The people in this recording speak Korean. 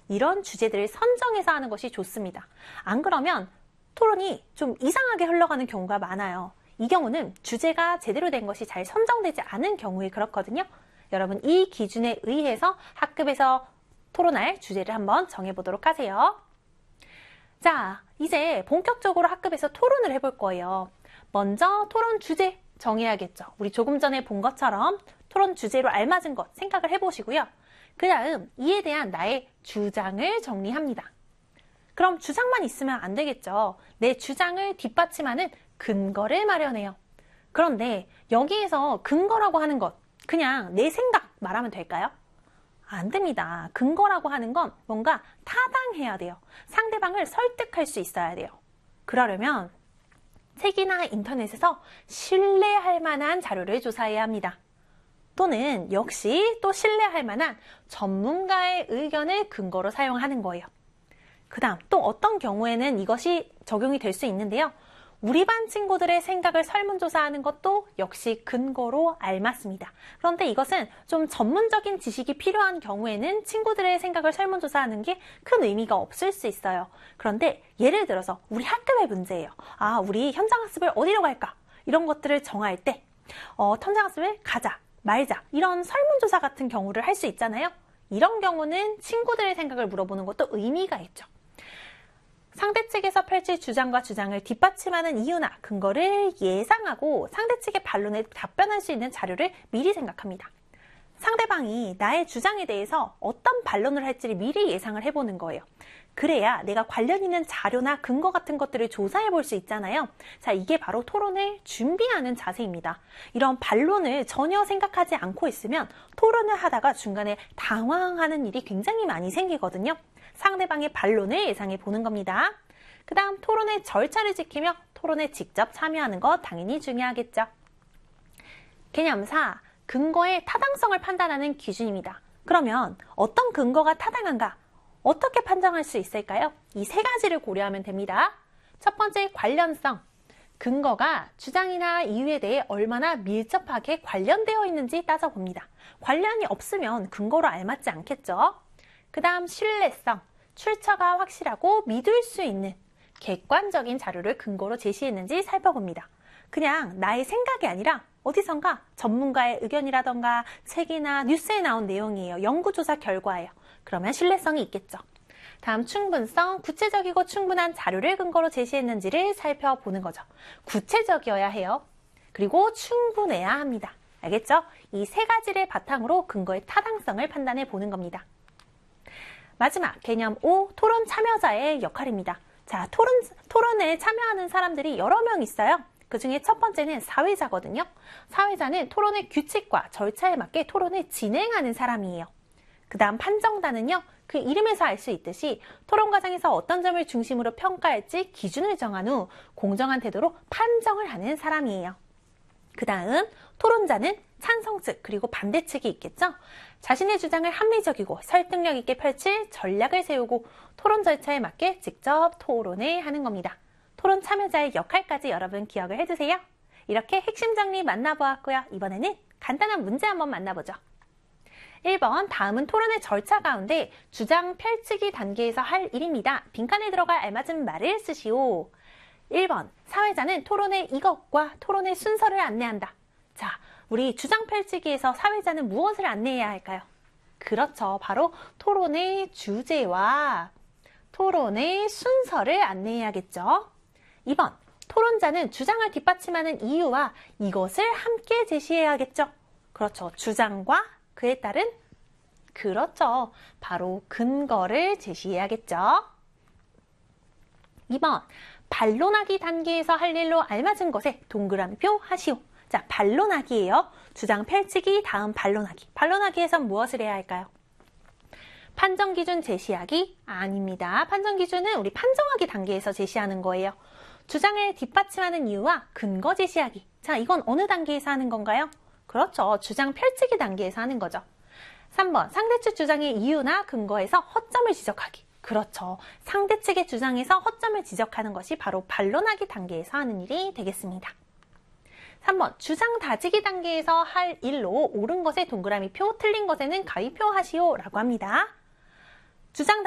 이런 주제들을 선정해서 하는 것이 좋습니다. 안 그러면 토론이 좀 이상하게 흘러가는 경우가 많아요. 이 경우는 주제가 제대로 된 것이 잘 선정되지 않은 경우에 그렇거든요. 여러분 이 기준에 의해서 학급에서 토론할 주제를 한번 정해보도록 하세요. 자, 이제 본격적으로 학급에서 토론을 해볼 거예요. 먼저 토론 주제 정해야겠죠. 우리 조금 전에 본 것처럼 토론 주제로 알맞은 것 생각을 해보시고요. 그 다음 이에 대한 나의 주장을 정리합니다. 그럼 주장만 있으면 안 되겠죠. 내 주장을 뒷받침하는 근거를 마련해요. 그런데 여기에서 근거라고 하는 것, 그냥 내 생각 말하면 될까요? 안 됩니다. 근거라고 하는 건 뭔가 타당해야 돼요. 상대방을 설득할 수 있어야 돼요. 그러려면 책이나 인터넷에서 신뢰할 만한 자료를 조사해야 합니다. 또는 역시 또 신뢰할 만한 전문가의 의견을 근거로 사용하는 거예요. 그 다음 또 어떤 경우에는 이것이 적용이 될 수 있는데요. 우리 반 친구들의 생각을 설문조사하는 것도 역시 근거로 알맞습니다. 그런데 이것은 좀 전문적인 지식이 필요한 경우에는 친구들의 생각을 설문조사하는 게 큰 의미가 없을 수 있어요. 그런데 예를 들어서 우리 학급의 문제예요. 우리 현장학습을 어디로 갈까? 이런 것들을 정할 때 현장학습을 가자, 말자 이런 설문조사 같은 경우를 할 수 있잖아요. 이런 경우는 친구들의 생각을 물어보는 것도 의미가 있죠. 상대 측에서 펼칠 주장과 주장을 뒷받침하는 이유나 근거를 예상하고 상대 측의 반론에 답변할 수 있는 자료를 미리 생각합니다. 상대방이 나의 주장에 대해서 어떤 반론을 할지를 미리 예상을 해보는 거예요. 그래야 내가 관련 있는 자료나 근거 같은 것들을 조사해 볼 수 있잖아요. 자, 이게 바로 토론을 준비하는 자세입니다. 이런 반론을 전혀 생각하지 않고 있으면 토론을 하다가 중간에 당황하는 일이 굉장히 많이 생기거든요. 상대방의 반론을 예상해 보는 겁니다. 그 다음 토론의 절차를 지키며 토론에 직접 참여하는 것 당연히 중요하겠죠. 개념 4. 근거의 타당성을 판단하는 기준입니다. 그러면 어떤 근거가 타당한가? 어떻게 판정할 수 있을까요? 이 세 가지를 고려하면 됩니다. 첫 번째, 관련성. 근거가 주장이나 이유에 대해 얼마나 밀접하게 관련되어 있는지 따져봅니다. 관련이 없으면 근거로 알맞지 않겠죠? 그 다음, 신뢰성. 출처가 확실하고 믿을 수 있는 객관적인 자료를 근거로 제시했는지 살펴봅니다. 그냥 나의 생각이 아니라 어디선가 전문가의 의견이라던가 책이나 뉴스에 나온 내용이에요. 연구조사 결과예요. 그러면 신뢰성이 있겠죠. 다음, 충분성. 구체적이고 충분한 자료를 근거로 제시했는지를 살펴보는 거죠. 구체적이어야 해요. 그리고 충분해야 합니다. 알겠죠? 이 세 가지를 바탕으로 근거의 타당성을 판단해 보는 겁니다. 마지막, 개념 5. 토론 참여자의 역할입니다. 자, 토론에 참여하는 사람들이 여러 명 있어요. 그 중에 첫 번째는 사회자거든요. 사회자는 토론의 규칙과 절차에 맞게 토론을 진행하는 사람이에요. 그 다음 판정단은요. 그 이름에서 알 수 있듯이 토론 과정에서 어떤 점을 중심으로 평가할지 기준을 정한 후 공정한 태도로 판정을 하는 사람이에요. 그 다음 토론자는 찬성 측 그리고 반대 측이 있겠죠. 자신의 주장을 합리적이고 설득력 있게 펼칠 전략을 세우고 토론 절차에 맞게 직접 토론을 하는 겁니다. 토론 참여자의 역할까지 여러분 기억을 해두세요. 이렇게 핵심 정리 만나보았고요. 이번에는 간단한 문제 한번 만나보죠. 1번, 다음은 토론의 절차 가운데 주장 펼치기 단계에서 할 일입니다. 빈칸에 들어갈 알맞은 말을 쓰시오. 1번, 사회자는 토론의 이것과 토론의 순서를 안내한다. 자, 우리 주장 펼치기에서 사회자는 무엇을 안내해야 할까요? 그렇죠. 바로 토론의 주제와 토론의 순서를 안내해야겠죠. 2번, 토론자는 주장을 뒷받침하는 이유와 이것을 함께 제시해야겠죠. 그렇죠. 주장과 그에 따른 그렇죠. 바로 근거를 제시해야겠죠. 2번, 반론하기 단계에서 할 일로 알맞은 것에 동그라미표 하시오. 자, 반론하기예요. 주장 펼치기 다음 반론하기. 반론하기에선 무엇을 해야 할까요? 판정 기준 제시하기? 아닙니다. 판정 기준은 우리 판정하기 단계에서 제시하는 거예요. 주장을 뒷받침하는 이유와 근거 제시하기. 자, 이건 어느 단계에서 하는 건가요? 그렇죠. 주장 펼치기 단계에서 하는 거죠. 3번, 상대측 주장의 이유나 근거에서 허점을 지적하기. 그렇죠. 상대측의 주장에서 허점을 지적하는 것이 바로 반론하기 단계에서 하는 일이 되겠습니다. 3번, 주장 다지기 단계에서 할 일로 옳은 것에 동그라미표, 틀린 것에는 가위표 하시오 라고 합니다. 주장